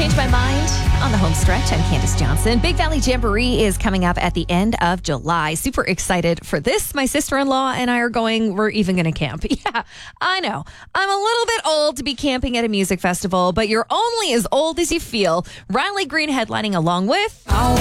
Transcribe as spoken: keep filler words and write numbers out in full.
Change My Mind on the home stretch. I'm Candace Johnson. Big Valley Jamboree is coming up at the end of July. Super excited for this. My sister-in-law and I are going. We're even going to camp. Yeah, I know. I'm a little bit old to be camping at a music festival, but you're only as old as you feel. Riley Green headlining along with...